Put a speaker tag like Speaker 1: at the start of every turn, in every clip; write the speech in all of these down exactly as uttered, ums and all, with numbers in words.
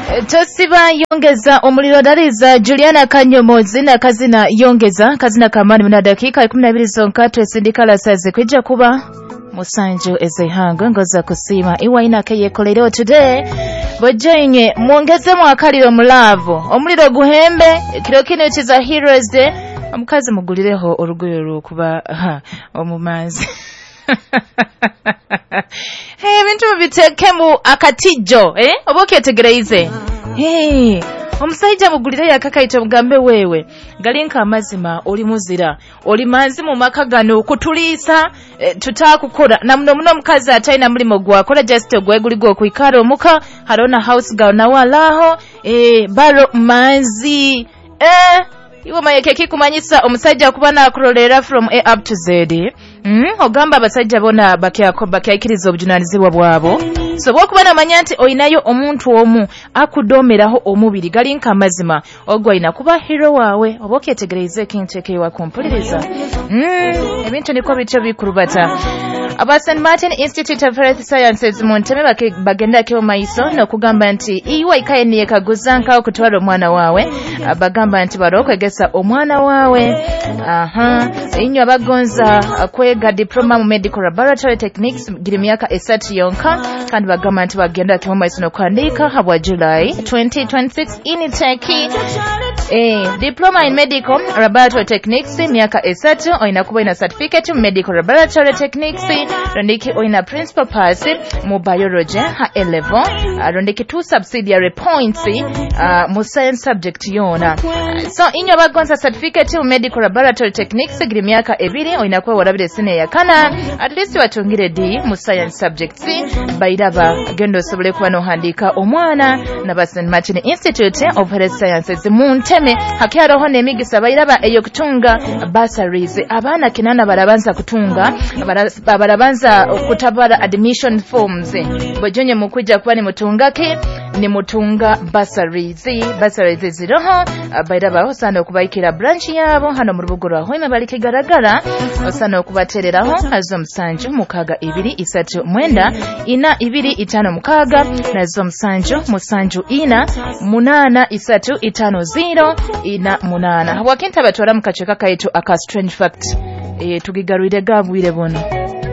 Speaker 1: Tosiba yongeza omuliro daliza Juliana Kanyomozi na kazina yongeza kazina kamani muna dakika kumi na mbili zonka twesindikala saze kwijja kuba musanju ezehanga ngoza kusima iwa inake yekolero today bojenye muongeze mwakaliro mulavu omuliro guhembe kiro kino kiza Heroes Day omukazi mugulireho orugoyo rukuba omumazi Hey, bintu bitekemu akatijo eh oboke tegereize hey omusajja mugulire yakakaito mugambe wewe galinka amazima oli muzira oli manzi mu makagano okutulisa eh, tutakukola namuno muno mukazi ataina mulimo gwakola just ogweguligo kuikaro muka harona house girl na walaho eh baro manzi eh iwo mayeke kikumanyisa omusajja kubana akurolera from A up to Z mm ogamba abasajja bona bakyako bakyakiriza obujunanizibwa bwabo so bwokubana manyanti oyinayo omuntu omu akudomeraho omubiri galinka amazima ogwa ina kuba hero wawe oboketegereze kincheke wa kumpuliriza mm ebintu niko bityo bikurubata aba Saint Martin Institute of Health Sciences Monteme bagenda kyo maiso no kugamba nti iwa ikaye niye kaguzanka okutwala omwana wawe abagamba nti barokwegesa omwana wawe aha inyo abagonza kwega diploma mu medical laboratory techniques giri myaka esatu yonka kandi bagamba nti bagenda kyo maiso no kwandika habwa July twenty twenty-six intake eh diploma in medical laboratory techniques myaka esatu oina kuba ina certificate mu medical laboratory techniques rondiki oina principal pass mu biology ha A level rondiki two subsidiary points uh, mu science subject yona so inyo bagonza certificate mu medical laboratory techniques giri myaka ebiri oina kuba warabire sene ya kana at least watungire D mu science subjects bairaba gendo sobole kuba no handika omwana na ba Saint Martin Institute of Health Sciences Monteme hakyaro hone emigisa bairaba eyo kutunga bursaries abana kinana barabanza kutunga barabanza kutabara admission forms bojonye mukuja kuba ni mutungake ni mutunga bursaries bursaries ziroho bairaba osana okubaikira branch yabo hano mu rubugo rwaho imebalike garagara osana okubatereraho azo musanju mukaga ibiri isatu mwenda ina ibiri itano mukaga nazo musanju musanju ina munana isatu itano zero ina munana hawakinta batwara mukacheka kaitu aka strange fact e tugigarwire gabwire bono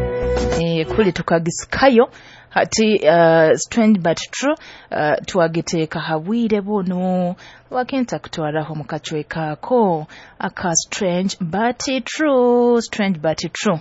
Speaker 1: e kuli tukagisikayo hati uh, strange but true uh, tuagiteka hawire bono wakinta kutwaraho mukachweka ko aka strange but true strange but true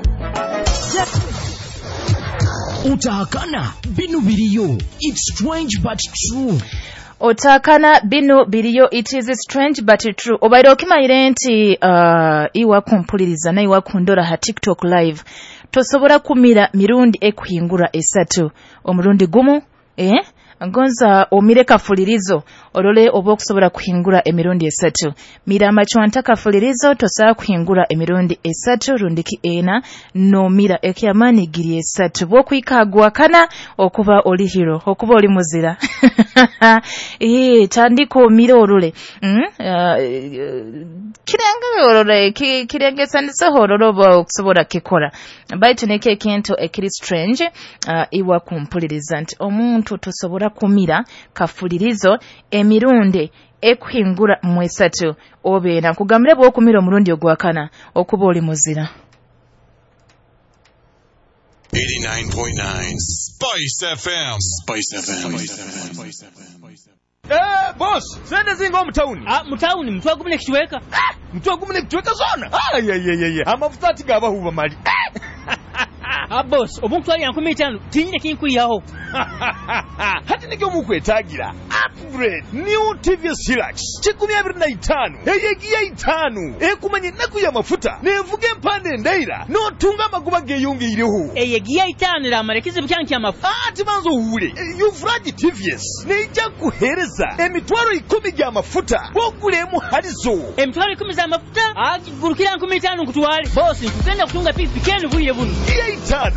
Speaker 2: Utakana binu biriyo it's strange but true
Speaker 1: Otakana bino biriyo it is strange but true obairo okimayire nti uh, iwa kumpuliriza na iwa kundora ha TikTok live tosobora kumira mirundi ekuhingura esatu omurundi gumu eh ngonza omire kafulirizo olole oba okusobola kuhingura emirundi esatu mira amachwanta kafulirizo tosaba kuhingura emirundi esatu rundiki ena no mira ekyamani giri esatu bwokuyikagwa kana okuba oli hero okuba oli muzira eh tandiko mira olole mm uh, kiranga olole kirenge sandise hororo ba okusobola kikola baitu neke kintu ekiri strange uh, iwa kumpuliriza nti omuntu tosobora kumira kafulirizo emirundi ekuhingura mwesatu obena kugamire bwo kumira omurundi ogwakana okuba oli muzira
Speaker 3: eighty-nine point nine Spice F M Spice F M Spice F M
Speaker 4: Eh boss sende zingo mtauni
Speaker 5: ah mtauni mtu agumune kichweka
Speaker 4: ah mtu agumune kichweka zona ah ye ye ye amafuta tigaba huba mali
Speaker 5: ah boss omuntu ali yankumi itano tinyine kinkuyaho
Speaker 4: hati nige mukwetagira upgrade new T V S Hilux chikumi abiri na itano eyegiye itano ekumanye naku ya mafuta nevuge mpande ndaira no tunga maguba geyunge iriho
Speaker 5: eyegiye itano la marekize byanki amafuta
Speaker 4: ati manzo hure yufraji T V S neja kuhereza emitwaro ikumi gya mafuta bogulemu harizo
Speaker 5: emitwaro ikumi za mafuta akigurukira nkumi itano kutwale boss nkugenda kutunga pikipiki vuye bunu
Speaker 4: itano